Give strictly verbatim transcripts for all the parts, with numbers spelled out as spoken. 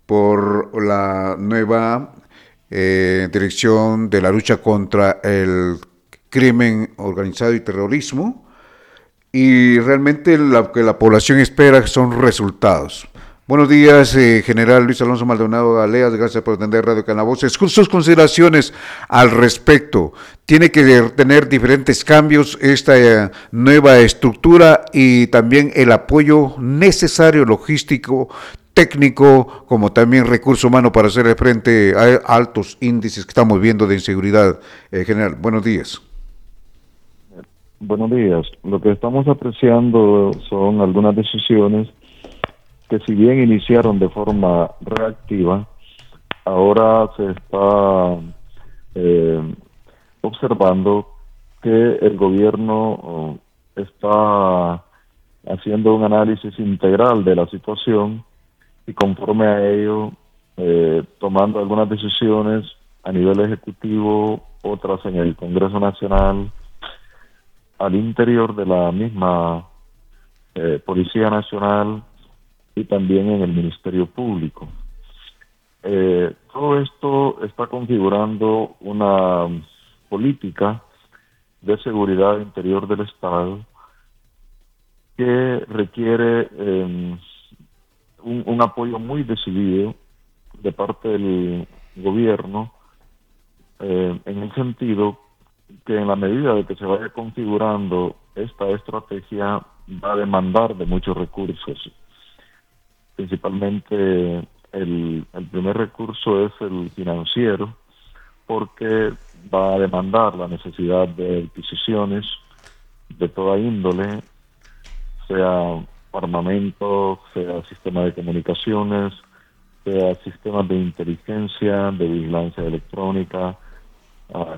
por la nueva eh, dirección de la lucha contra el crimen organizado y terrorismo, y realmente lo que la población espera son resultados. Buenos días, eh, general Luis Alonso Maldonado Galeas, gracias por atender Radio Canavoces. Sus consideraciones al respecto. Tiene que tener diferentes cambios esta eh, nueva estructura y también el apoyo necesario, logístico, técnico, como también recurso humano para hacer frente a altos índices que estamos viendo de inseguridad. Eh, general, buenos días. Buenos días. Lo que estamos apreciando son algunas decisiones que, si bien iniciaron de forma reactiva, ahora se está eh, observando que el gobierno está haciendo un análisis integral de la situación y, conforme a ello, eh, tomando algunas decisiones a nivel ejecutivo, otras en el Congreso Nacional, al interior de la misma eh, Policía Nacional y también en el Ministerio Público. Eh, todo esto está configurando una política de seguridad interior del Estado que requiere eh, un, un apoyo muy decidido de parte del gobierno, eh, en el sentido que, en la medida de que se vaya configurando esta estrategia, va a demandar de muchos recursos. Principalmente el, el primer recurso es el financiero, porque va a demandar la necesidad de adquisiciones de toda índole, sea armamento, sea sistema de comunicaciones, sea sistemas de inteligencia, de vigilancia electrónica, uh,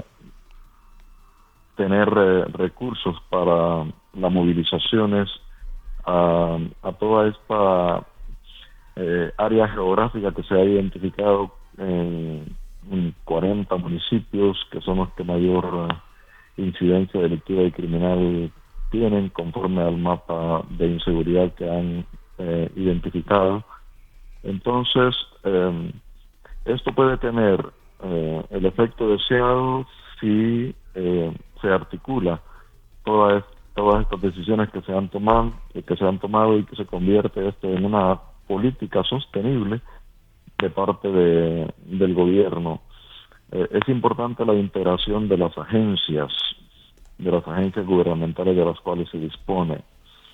tener eh, recursos para las movilizaciones a, a toda esta eh, área geográfica que se ha identificado en, en cuarenta municipios, que son los que mayor uh, incidencia delictiva y criminal tienen, conforme al mapa de inseguridad que han eh, identificado. Entonces, eh, esto puede tener eh, el efecto deseado si eh, se articula todas todas estas decisiones que se han tomado que se han tomado y que se convierte esto en una política sostenible de parte de, del gobierno. Eh, es importante la integración de las agencias, de las agencias gubernamentales de las cuales se dispone.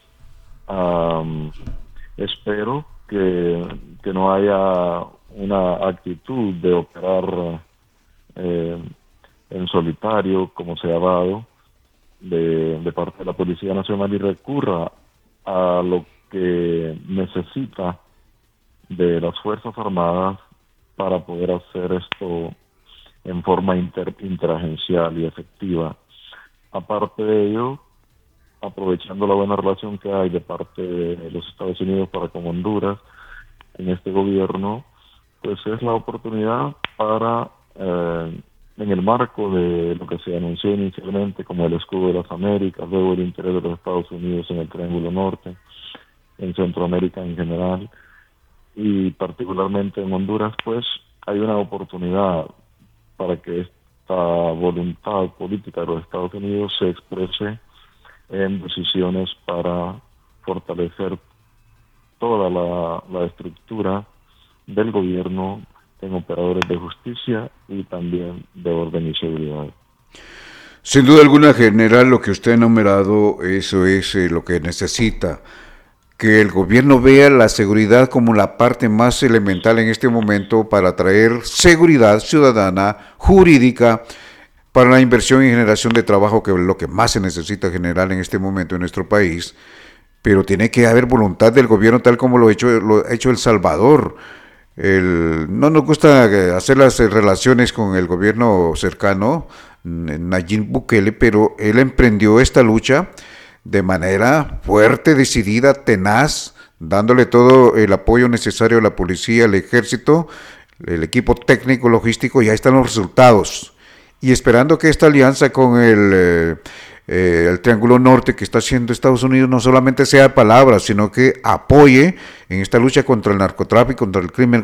Um, espero que, que no haya una actitud de operar eh, en solitario, como se ha dado de, de parte de la Policía Nacional, y recurra a lo que necesita de las Fuerzas Armadas para poder hacer esto en forma inter, interagencial y efectiva. Aparte de ello, aprovechando la buena relación que hay de parte de los Estados Unidos para con Honduras en este gobierno, pues es la oportunidad para, eh, en el marco de lo que se anunció inicialmente como el escudo de las Américas, luego el interés de los Estados Unidos en el Triángulo Norte, en Centroamérica en general, y particularmente en Honduras, pues hay una oportunidad para que esta voluntad política de los Estados Unidos se exprese en decisiones para fortalecer toda la, la estructura del gobierno en operadores de justicia y también de orden y seguridad. Sin duda alguna, general, lo que usted ha enumerado, eso es eh, lo que necesita, que el gobierno vea la seguridad como la parte más elemental en este momento para traer seguridad ciudadana, jurídica, para la inversión y generación de trabajo, que es lo que más se necesita generar en este momento en nuestro país. Pero tiene que haber voluntad del gobierno, tal como lo ha hecho, lo ha hecho El Salvador. El, no nos gusta hacer las relaciones con el gobierno cercano, Nayib Bukele, pero él emprendió esta lucha de manera fuerte, decidida, tenaz, dándole todo el apoyo necesario a la policía, al ejército, el equipo técnico, logístico, y ahí están los resultados. Y esperando que esta alianza con el, eh, eh, el Triángulo Norte que está haciendo Estados Unidos no solamente sea de palabras, sino que apoye en esta lucha contra el narcotráfico, contra el crimen